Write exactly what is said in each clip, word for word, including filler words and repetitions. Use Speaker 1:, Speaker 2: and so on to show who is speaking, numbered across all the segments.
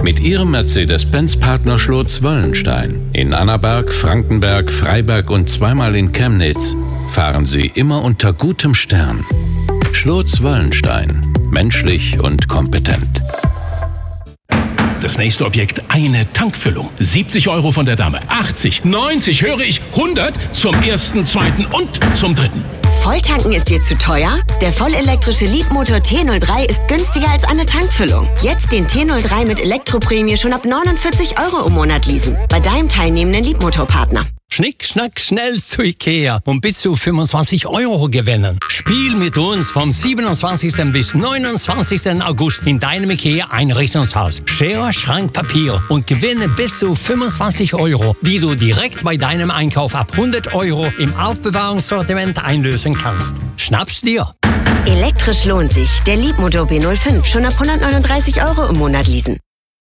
Speaker 1: Mit Ihrem Mercedes-Benz-Partner Schlotz-Wöllenstein in Annaberg, Frankenberg, Freiberg und zweimal in Chemnitz fahren Sie immer unter gutem Stern. Schlotz-Wöllenstein. Menschlich und kompetent.
Speaker 2: Das nächste Objekt, eine Tankfüllung. siebzig Euro von der Dame. achtzig, neunzig, höre ich, hundert zum ersten, zweiten und zum dritten.
Speaker 3: Volltanken ist dir zu teuer? Der vollelektrische Leapmotor T null drei ist günstiger als eine Tankfüllung. Jetzt den T null drei mit Elektroprämie schon ab neunundvierzig Euro im Monat leasen. Bei deinem teilnehmenden Leapmotor-Partner.
Speaker 4: Schnick, schnack, schnell zu Ikea und bis zu fünfundzwanzig Euro gewinnen. Spiel mit uns vom siebenundzwanzigsten bis neunundzwanzigsten August in deinem Ikea-Einrichtungshaus. Schere, Schrank, Papier und gewinne bis zu fünfundzwanzig Euro, die du direkt bei deinem Einkauf ab hundert Euro im Aufbewahrungssortiment einlösen kannst. Schnapp's dir!
Speaker 3: Elektrisch lohnt sich. Der Leapmotor B null fünf schon ab hundertneununddreißig Euro im Monat leasen.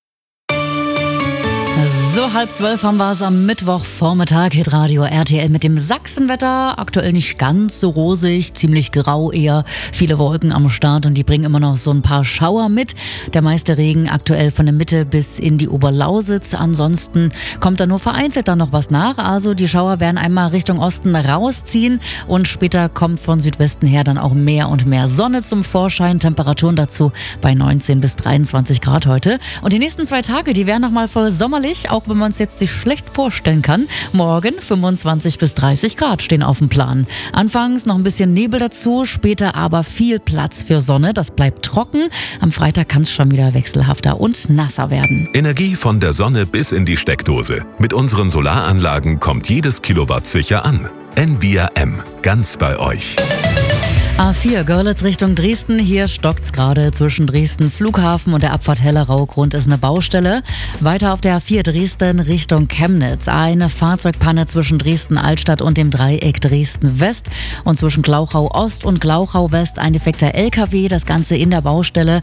Speaker 5: So, halb zwölf haben wir es am Mittwochvormittag. Hitradio R T L mit dem Sachsenwetter. Aktuell nicht ganz so rosig, ziemlich grau eher. Viele Wolken am Start und die bringen immer noch so ein paar Schauer mit. Der meiste Regen aktuell von der Mitte bis in die Oberlausitz. Ansonsten kommt da nur vereinzelt dann noch was nach. Also die Schauer werden einmal Richtung Osten rausziehen und später kommt von Südwesten her dann auch mehr und mehr Sonne zum Vorschein. Temperaturen dazu bei neunzehn bis dreiundzwanzig Grad heute. Und die nächsten zwei Tage, die werden nochmal voll sommerlich, auch wenn man es jetzt sich schlecht vorstellen kann. Morgen fünfundzwanzig bis dreißig Grad stehen auf dem Plan. Anfangs noch ein bisschen Nebel dazu, später aber viel Platz für Sonne. Das bleibt trocken. Am Freitag kann es schon wieder wechselhafter und nasser werden.
Speaker 6: Energie von der Sonne bis in die Steckdose. Mit unseren Solaranlagen kommt jedes Kilowatt sicher an. N V I A M. Ganz bei euch.
Speaker 5: A vier Görlitz Richtung Dresden. Hier stockt's gerade zwischen Dresden Flughafen und der Abfahrt Hellerau. Grund ist eine Baustelle. Weiter auf der A vier Dresden Richtung Chemnitz. Eine Fahrzeugpanne zwischen Dresden Altstadt und dem Dreieck Dresden West. Und zwischen Glauchau Ost und Glauchau West ein defekter L K W. Das Ganze in der Baustelle.